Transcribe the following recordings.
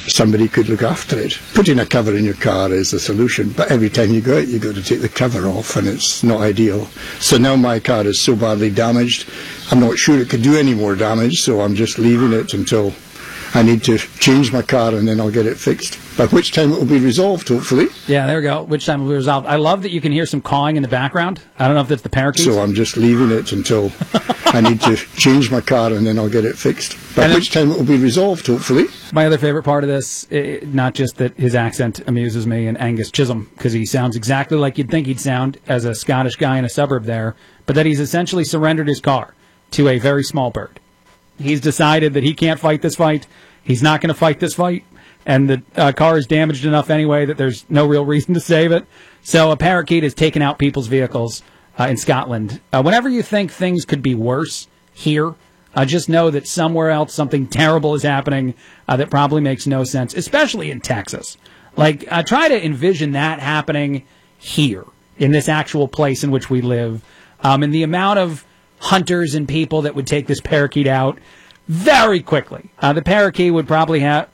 somebody could look after it. Putting a cover in your car is a solution, but every time you go out, you've got to take the cover off, and it's not ideal. So now my car is so badly damaged, I'm not sure it could do any more damage, so I'm just leaving it until I need to change my car, and then I'll get it fixed. By which time it will be resolved, hopefully. Yeah, there we go. Which time it will be resolved. I love that you can hear some cawing in the background. I don't know if that's the parakeets. So I'm just leaving it until I need to change my car, and then I'll get it fixed. By which time it will be resolved, hopefully. My other favorite part of this, not just that his accent amuses me, and Angus Chisholm, because he sounds exactly like you'd think he'd sound as a Scottish guy in a suburb there, but that he's essentially surrendered his car to a very small bird. He's decided that he can't fight this fight. He's not going to fight this fight. And the car is damaged enough anyway that there's no real reason to save it. So a parakeet has taken out people's vehicles in Scotland. Whenever you think things could be worse here, just know that somewhere else something terrible is happening that probably makes no sense, especially in Texas. Like, try to envision that happening here, in this actual place in which we live. And the amount of hunters and people that would take this parakeet out very quickly. The parakeet would probably have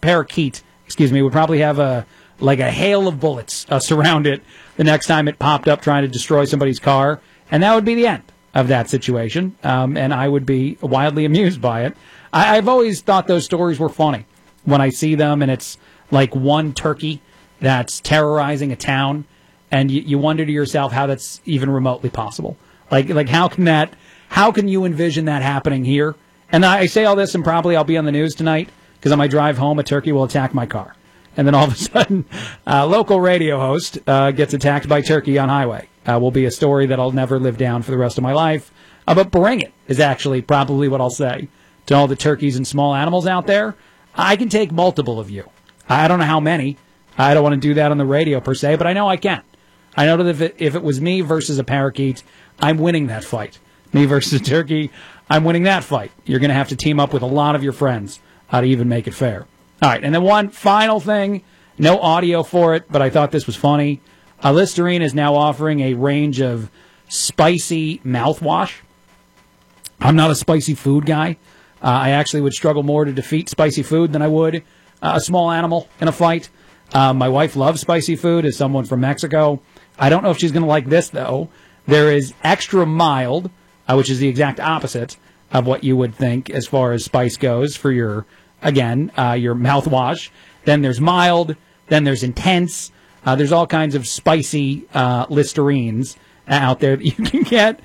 a hail of bullets surround it the next time it popped up trying to destroy somebody's car, and that would be the end of that situation. And I would be wildly amused by it. I've always thought those stories were funny when I see them, and it's like one turkey that's terrorizing a town, and you wonder to yourself how that's even remotely possible. Like how can you envision that happening here? And I say all this, and probably I'll be on the news tonight, because on my drive home, a turkey will attack my car. And then all of a sudden, a local radio host gets attacked by turkey on highway. Will be a story that I'll never live down for the rest of my life. But bring it is actually probably what I'll say to all the turkeys and small animals out there. I can take multiple of you. I don't know how many. I don't want to do that on the radio per se, but I know I can. I know that if it was me versus a parakeet, I'm winning that fight. Me versus a turkey, I'm winning that fight. You're going to have to team up with a lot of your friends to even make it fair. All right, and then one final thing. No audio for it, but I thought this was funny. Listerine is now offering a range of spicy mouthwash. I'm not a spicy food guy. I actually would struggle more to defeat spicy food than I would a small animal in a fight. My wife loves spicy food as someone from Mexico. I don't know if she's going to like this, though. There is extra mild, which is the exact opposite of what you would think as far as spice goes for your mouthwash. Then there's mild. Then there's intense. There's all kinds of spicy Listerines out there that you can get.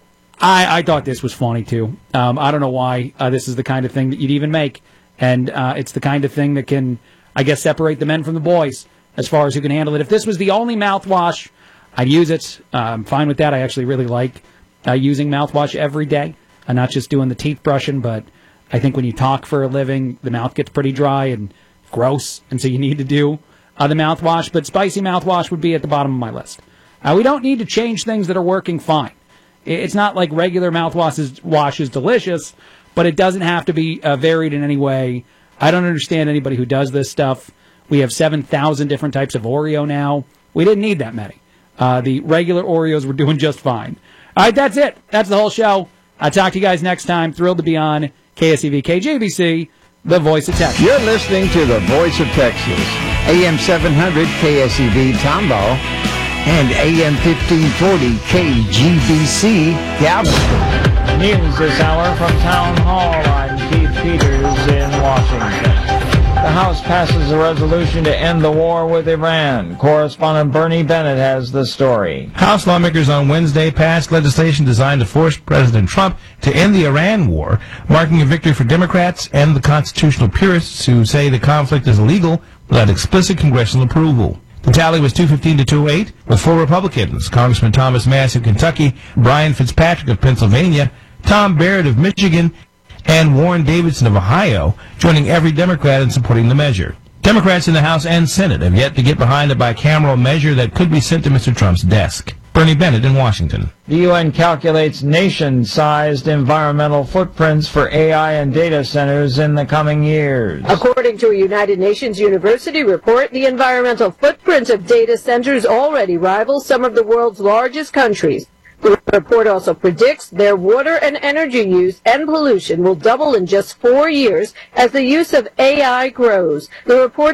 I thought this was funny, too. I don't know why this is the kind of thing that you'd even make. And it's the kind of thing that can, I guess, separate the men from the boys as far as who can handle it. If this was the only mouthwash, I'd use it. I'm fine with that. I actually really like using mouthwash every day. I'm not just doing the teeth brushing, but I think when you talk for a living, the mouth gets pretty dry and gross, and so you need to do the mouthwash. But spicy mouthwash would be at the bottom of my list. We don't need to change things that are working fine. It's not like regular mouthwash is delicious, but it doesn't have to be varied in any way. I don't understand anybody who does this stuff. We have 7,000 different types of Oreo now. We didn't need that many. The regular Oreos were doing just fine. All right, that's it. That's the whole show. I'll talk to you guys next time. Thrilled to be on KSEV KJBC, the voice of Texas. You're listening to the voice of Texas, AM 700 KSEV Tomball and AM 1540 KGBC Galveston. News this hour from Town Hall. I'm Keith Peters in Washington. The House passes a resolution to end the war with Iran. Correspondent Bernie Bennett has the story. House lawmakers on Wednesday passed legislation designed to force President Trump to end the Iran war, marking a victory for Democrats and the constitutional purists who say the conflict is illegal without explicit congressional approval. The tally was 215 to 208, with 4 Republicans, Congressman Thomas Mass of Kentucky, Brian Fitzpatrick of Pennsylvania, Tom Barrett of Michigan, and Warren Davidson of Ohio, joining every Democrat in supporting the measure. Democrats in the House and Senate have yet to get behind a bicameral measure that could be sent to Mr. Trump's desk. Bernie Bennett in Washington. The UN calculates nation-sized environmental footprints for AI and data centers in the coming years. According to a United Nations University report, the environmental footprint of data centers already rivals some of the world's largest countries. The report also predicts their water and energy use and pollution will double in just 4 years as the use of AI grows. The report